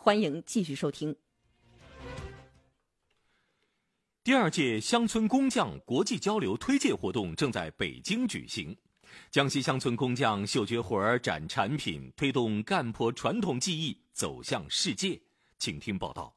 欢迎继续收听。 第二届乡村工匠国际交流推介活动正在北京举行。江西乡村工匠秀绝活展产品，推动干婆传统技艺走向世界。请听报道。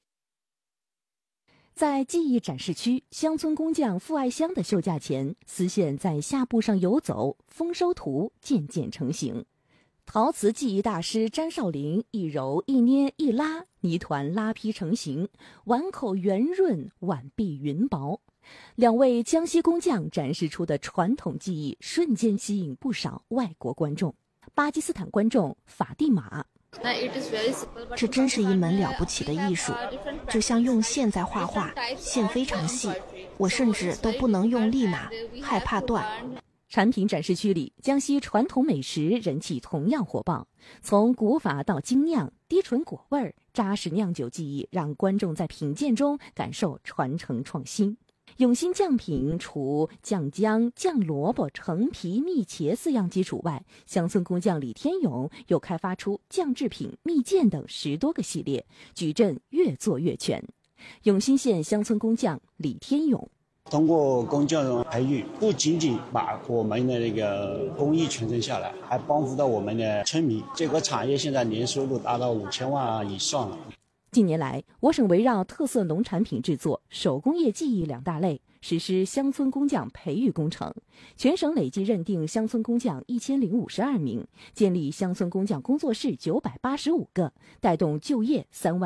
在技艺展示区，乡村工匠付爱香的绣架前，丝线在下布上游走，丰收图渐渐成型。陶瓷技艺大师詹少林一揉一捏一拉，泥团拉坯成型，碗口圆润，碗壁匀薄。两位江西工匠展示出的传统技艺，瞬间吸引不少外国观众。巴基斯坦观众法蒂玛： 这真是一门了不起的艺术，就像用线在画画，线非常细，我甚至都不能用力拿，害怕断。 产品展示区里，江西传统美食人气同样火爆，从古法到精酿，低醇果味、扎实酿酒技艺，让观众在品鉴中感受传承创新。永新酱品除酱姜、酱萝卜、橙皮、蜜茄4样基础外，乡村工匠李天勇又开发出酱制品、蜜饯等10多个系列，矩阵越做越全。永新县乡村工匠李天勇： 通过工匠培育，不仅仅把我们的那个工艺传承下来，还帮扶到我们的村民。这个产业现在年收入达到5000万以上了。 近年来，我省围绕特色农产品制作、手工业技艺2大类实施乡村工匠培育工程，全省累计认定乡村工匠1052名，建立乡村工匠工作室985个，带动就业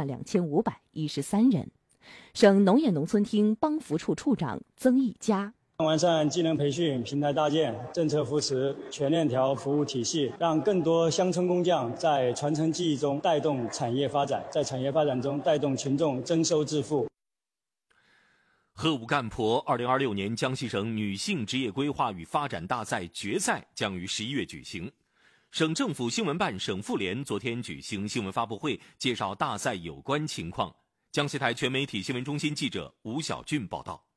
32513人。省农业农村厅帮扶处处长曾义佳： 完善技能培训平台搭建、政策扶持、全链条服务体系，让更多乡村工匠在传承技艺中带动产业发展，在产业发展中带动群众增收致富。 贺舞干婆2026年江西省女性职业规划与发展大赛决赛将于11月举行。省政府新闻办省妇联昨天举行新闻发布会，介绍大赛有关情况。江西台全媒体新闻中心记者吴小俊报道。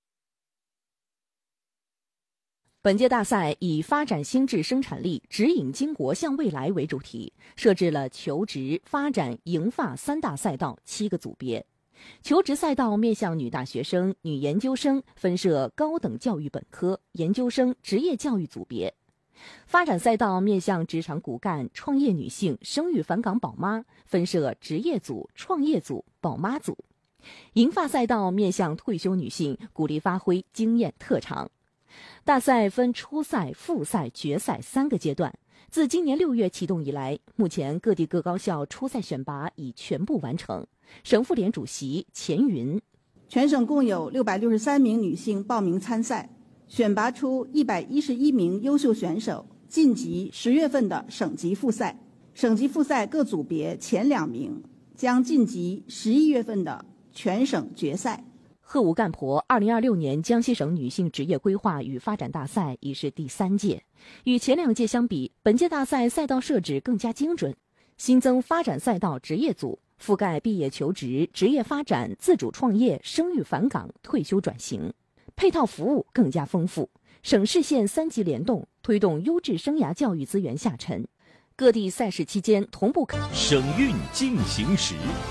本届大赛以发展新质生产力，指引经国向未来为主题，设置了求职、发展、营发3大赛道7个组别。求职赛道面向女大学生、女研究生，分设高等教育本科、研究生、职业教育组别。发展赛道面向职场骨干、创业女性、生育返岗宝妈，分设职业组、创业组、宝妈组。营发赛道面向退休女性，鼓励发挥经验特长。大赛分初赛、复赛、决赛3个阶段。自今年6月启动以来，目前各地各高校初赛选拔已全部完成。省妇联主席钱云： 全省共有663名女性报名参赛，选拔出111名优秀选手，晋级10月份的省级复赛。省级复赛各组别前2名将晋级11月份的全省决赛。 贺舞干婆2026年江西省女性职业规划与发展大赛已是第3届，与前2届相比，本届大赛赛道设置更加精准，新增发展赛道职业组，覆盖毕业求职、职业发展、自主创业、生育返岗、退休转型，配套服务更加丰富。省市县3级联动，推动优质生涯教育资源下沉。各地赛事期间同步省运进行时。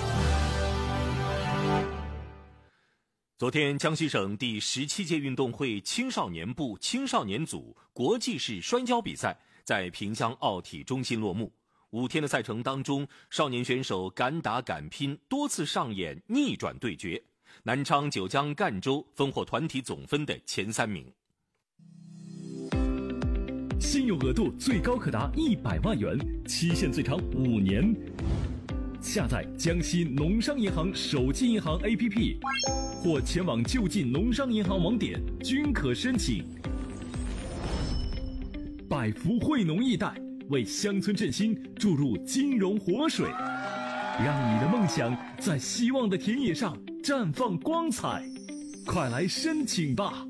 昨天，江西省第17届运动会青少年部青少年组国际式摔跤比赛在萍乡奥体中心落幕。5天的赛程当中，少年选手敢打敢拼，多次上演逆转对决。南昌、九江、赣州分获团体总分的前3名。 信用额度最高可达100万元，期限最长5年。下载江西农商银行手机银行 APP， 或前往就近农商银行网点均可申请。百福惠农易贷为乡村振兴注入金融活水，让你的梦想在希望的田野上绽放光彩。快来申请吧！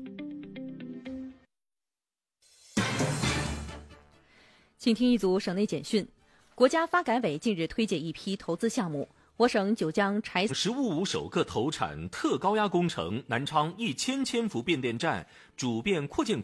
请听一组省内简讯。国家发改委近日推介一批投资项目，我省九江柴食物首个投产特高压工程南昌1000千伏变电站主变扩建